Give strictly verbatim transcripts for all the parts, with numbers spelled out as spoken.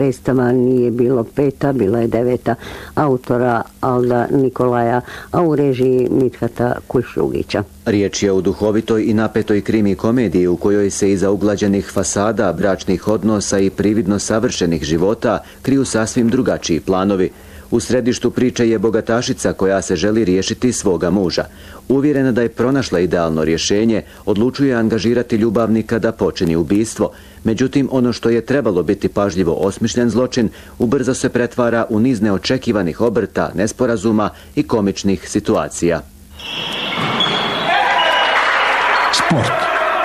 predstava nije bilo peta, bila je deveta, autora Alda Nikolaja, a u režiji Mithata Kušljugića. Riječ je o duhovitoj i napetoj krimi komediji u kojoj se iza uglađenih fasada, bračnih odnosa i prividno savršenih života kriju sasvim drugačiji planovi. U središtu priče je bogatašica koja se želi riješiti svoga muža. Uvjerena da je pronašla idealno rješenje, odlučuje angažirati ljubavnika da počini ubistvo. Međutim, ono što je trebalo biti pažljivo osmišljen zločin, ubrzo se pretvara u niz neočekivanih obrta, nesporazuma i komičnih situacija. Sport.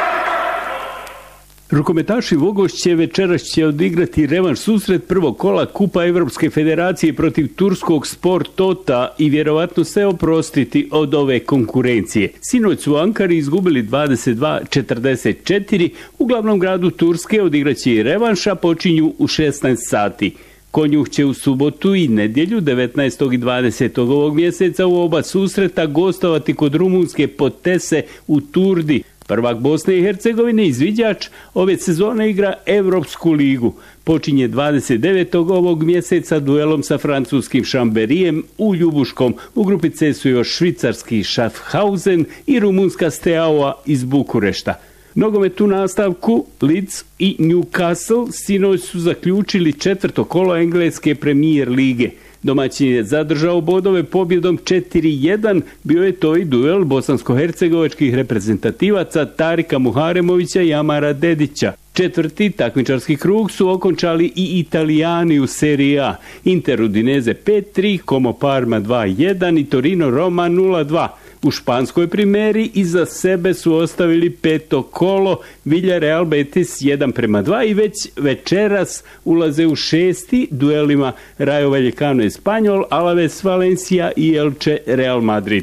Rukometaši Vogošće večeras će odigrati revanš susret prvog kola Kupa Evropske federacije protiv turskog Sport Tota i vjerovatno se oprostiti od ove konkurencije. Sinoć su u Ankari izgubili dvadeset dva četrdeset četiri, u glavnom gradu Turske odigraće i revanš, a počinju u šesnaest sati. Konjuh će u subotu i nedjelju devetnaestog i dvadesetog ovog mjeseca u oba susreta gostovati kod rumunske Potese u Turdi. Prvak Bosne i Hercegovine, izviđač, ove sezone igra Evropsku ligu. Počinje dvadeset devetog ovog mjeseca duelom sa francuskim Šamberijem u Ljubuškom. U grupi C su još švicarski Schaffhausen i rumunska Steaua iz Bukurešta. Nogometnu nastavku Leeds i Newcastle sinoć su zaključili četvrto kolo engleske Premier lige. Domaćin je zadržao bodove pobjedom četiri jedan, bio je to i duel bosansko-hercegovačkih reprezentativaca Tarika Muharemovića i Amara Dedića. Četvrti takmičarski krug su okončali i Italijani u Serie A. Inter Udinese pet tri, Como Parma dva jedan i Torino Roma nula dva. U španskoj primeri iza sebe su ostavili peto kolo, Villarreal Betis jedan prema dva i već večeras ulaze u šesti duelima Rayo Vallecano Espanjol, Alaves Valencia i Elche Real Madrid.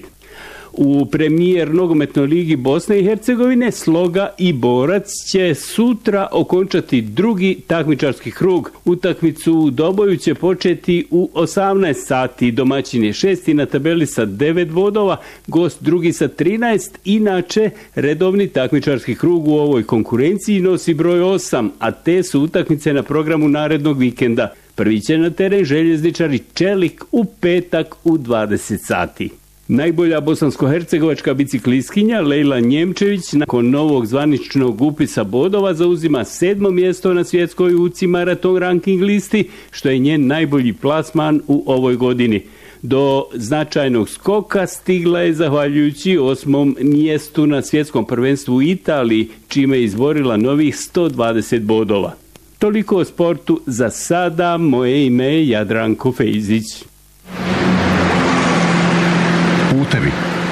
U premijer nogometnoj ligi Bosne i Hercegovine Sloga i Borac će sutra okončati drugi takmičarski krug. Utakmicu u Doboju će početi u osamnaest sati. Domaćin je šesti na tabeli sa devet bodova, gost drugi sa trinaest. Inače, redovni takmičarski krug u ovoj konkurenciji nosi broj osam, a te su utakmice na programu narednog vikenda. Prvi će na teren željezničari Čelik u petak u dvadeset sati. Najbolja bosansko-hercegovačka biciklistkinja Lejla Njemčević nakon novog zvaničnog upisa bodova zauzima sedmo mjesto na svjetskoj U C I maraton ranking listi, što je njen najbolji plasman u ovoj godini. Do značajnog skoka stigla je zahvaljujući osmom mjestu na svjetskom prvenstvu u Italiji, čime je izborila novih sto dvadeset bodova. Toliko o sportu za sada, moje ime je Jadranko Fejzić. Putevi.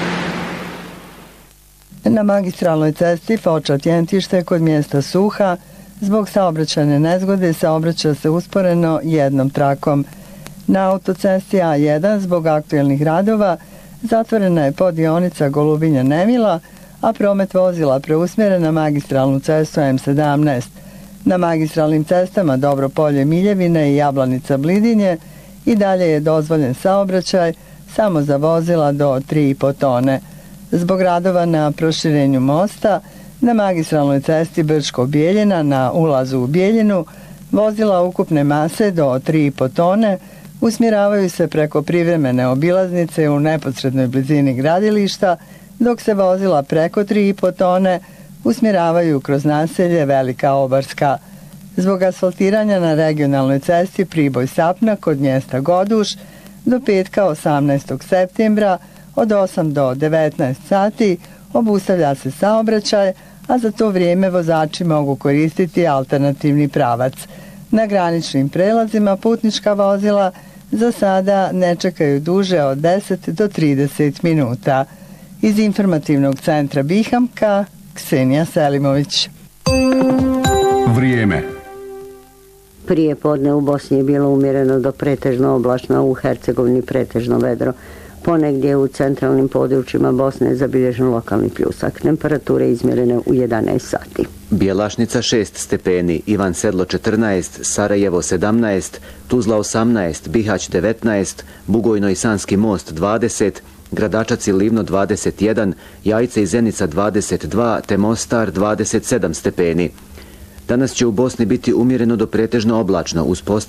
Na magistralnoj cesti Foča-Tjentište kod mjesta Suha zbog saobraćajne nezgode saobraća se usporeno jednom trakom. Na autocesti A jedan zbog aktuelnih radova zatvorena je podionica Golubinja-Nemila, a promet vozila preusmjeren na magistralnu cestu M sedamnaest. Na magistralnim cestama Dobropolje-Miljevine i Jablanica-Blidinje i dalje je dozvoljen saobraćaj samo za vozila do tri i po tone. Zbog radova na proširenju mosta, na magistralnoj cesti Brčko-Bijeljina na ulazu u Bijeljinu, vozila ukupne mase do tri i po tone usmjeravaju se preko privremene obilaznice u neposrednoj blizini gradilišta, dok se vozila preko tri i po tone usmjeravaju kroz naselje Velika Obarska. Zbog asfaltiranja na regionalnoj cesti Priboj-Sapna kod mjesta Goduš, do petka osamnaestog septembra od osam do devetnaest sati obustavlja se saobraćaj, a za to vrijeme vozači mogu koristiti alternativni pravac. Na graničnim prelazima putnička vozila za sada ne čekaju duže od deset do trideset minuta. Iz informativnog centra Bihamka, Ksenija Selimović. Vrijeme. Prije podne u Bosni je bilo umjereno do pretežno oblačno, u Hercegovini pretežno vedro. Ponegdje u centralnim područjima Bosne je zabilježen lokalni pljusak. Temperature izmjerene u jedanaest sati. Bjelašnica šest stepeni, Ivan Sedlo četrnaest, Sarajevo sedamnaest, Tuzla osamnaest, Bihać devetnaest, Bugojno i Sanski most dvadeset, Gradačac i Livno dvadeset jedan, Jajce i Zenica dvadeset dva, te Mostar dvadeset sedam stepeni. Danas će u Bosni biti umjereno do pretežno oblačno uz